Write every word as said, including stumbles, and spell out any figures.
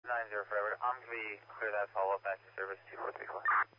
nine zero forever. I'm going to be clear that follow-up back to service two four three four.